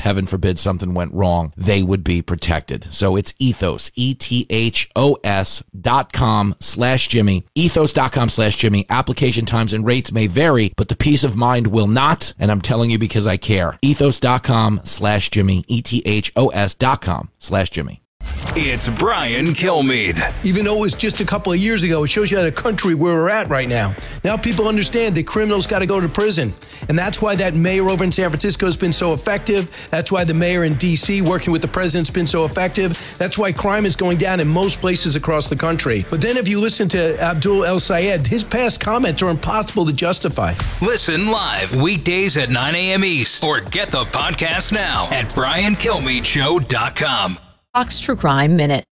heaven forbid, something went wrong, they would be protected. So it's Ethos, ETHOS.com/Jimmy, ethos.com/Jimmy. Application times and rates may vary, but the peace of mind will not. And I'm telling you because I care. Ethos.com/Jimmy, ETHOS.com/Jimmy. It's Brian Kilmeade. Even though it was just a couple of years ago, it shows you how the country where we're at right now. Now people understand that criminals got to go to prison. And that's why that mayor over in San Francisco has been so effective. That's why the mayor in D.C. working with the president's been so effective. That's why crime is going down in most places across the country. But then if you listen to Abdul El Sayed, his past comments are impossible to justify. Listen live weekdays at 9 a.m. East or get the podcast now at BrianKilmeadeShow.com. Fox True Crime Minute.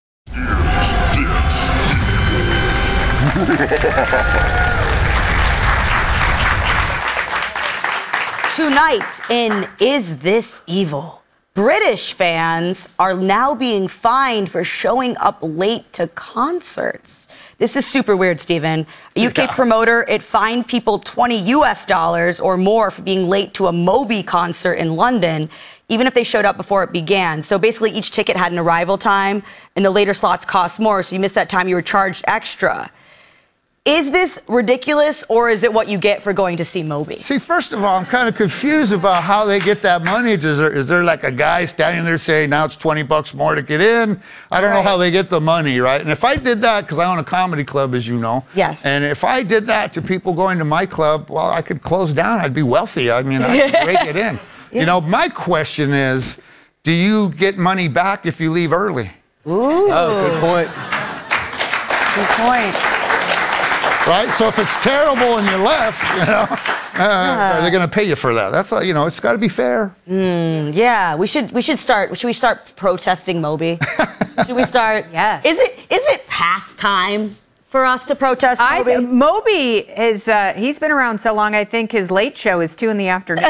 Tonight in Is This Evil? British fans are now being fined for showing up late to concerts. This is super weird, Stephen. A UK promoter, it fined people $20 or more for being late to a Moby concert in London, even if they showed up before it began. So basically each ticket had an arrival time and the later slots cost more. So you missed that time, you were charged extra. Is this ridiculous, or is it what you get for going to see Moby? See, first of all, I'm kind of confused about how they get that money. Is there like a guy standing there saying, now it's $20 more to get in? I don't know how they get the money, right? And if I did that, because I own a comedy club, as you know. Yes. And if I did that to people going to my club, well, I could close down. I'd be wealthy. I mean, I could rake it in. Yeah. You know, my question is, do you get money back if you leave early? Ooh. Oh, good point. Good point. Right? So if it's terrible and you left, you know, are they going to pay you for that? That's, you know, it's got to be fair. Yeah, should we start protesting Moby? Should we start? Yes. Is it past time for us to protest Moby? Moby is, he's been around so long, I think his late show is 2 p.m. The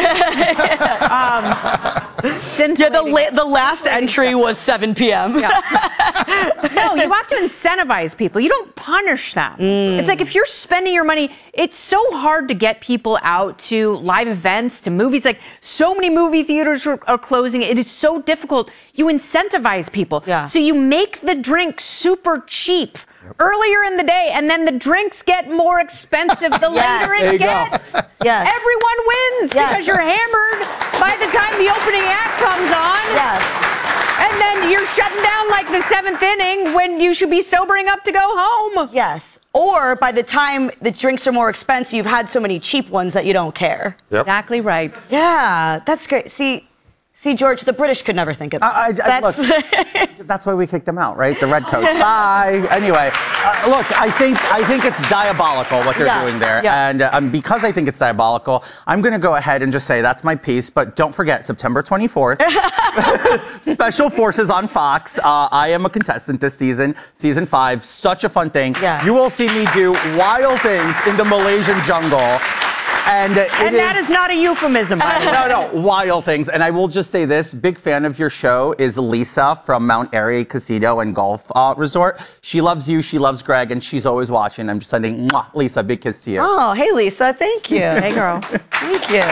last entry was 7 p.m. Yeah. No, you have to incentivize people. You don't punish them. It's like if you're spending your money, it's so hard to get people out to live events, to movies. Like so many movie theaters are closing. It is so difficult. You incentivize people. Yeah. So you make the drink super cheap earlier in the day, and then the drinks get more expensive the later it gets. Yes. Everyone wins because you're hammered by the time the opening act comes on. Yes. And then you're shutting down like the 7th inning when you should be sobering up to go home. Yes. Or by the time the drinks are more expensive, you've had so many cheap ones that you don't care. Yep. Exactly right. Yeah, that's great. See, George, the British could never think of this. Look, that's why we kicked them out, right? The Redcoats. Bye. Anyway, look, I think it's diabolical what they're doing there. Yeah. And because I think it's diabolical, I'm going to go ahead and just say that's my piece. But don't forget, September 24th, Special Forces on Fox. I am a contestant this season, season 5. Such a fun thing. Yeah. You will see me do wild things in the Malaysian jungle. And that is not a euphemism, by the way. No, wild things. And I will just say this, big fan of your show is Lisa from Mount Airy Casino and Golf Resort. She loves you, she loves Greg, and she's always watching. I'm just sending, Lisa, a big kiss to you. Oh, hey, Lisa, thank you. Hey, girl. Thank you.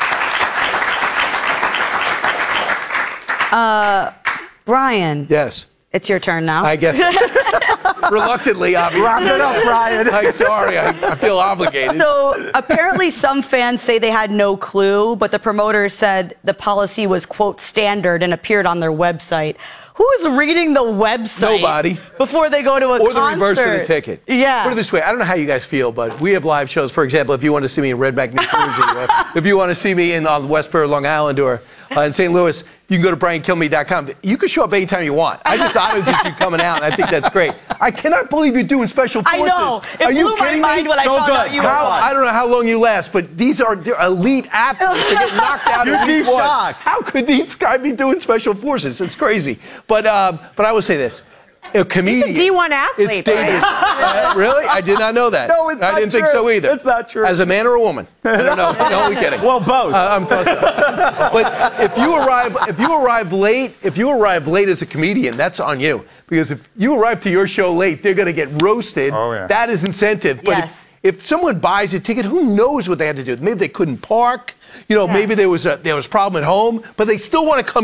Brian. Yes. It's your turn now. I guess. Reluctantly, obviously. Wrap it up, Brian. I'm sorry. I feel obligated. So apparently some fans say they had no clue, but the promoter said the policy was, quote, standard and appeared on their website. Who is reading the website? Nobody. Before they go to a concert? Or the reverse of the ticket. Yeah. Put it this way. I don't know how you guys feel, but we have live shows. For example, if you want to see me in Red Bank, New Jersey, if you want to see me in Westboro, Long Island, or in St. Louis, you can go to BrianKilmeade.com. You can show up anytime you want. I just honored you coming out, and I think that's great. I cannot believe you're doing Special Forces. I know. It blew my mind when I found out you were on. I don't know how long you last, but these are elite athletes that get knocked out. You'd be shocked. How could these guys be doing Special Forces? It's crazy. But I will say this. A comedian. He's a D1 athlete. It's dangerous. Really? I did not know that. No, it's not I didn't think so either. It's not true. As a man or a woman? I don't know. No, only kidding. Well, both. I'm fucked up. But if you arrive late as a comedian, that's on you. Because if you arrive to your show late, they're going to get roasted. Oh, yeah. That is incentive. But Yes. if someone buys a ticket, who knows what they had to do? Maybe they couldn't park. Maybe there was a problem at home, but they still want to come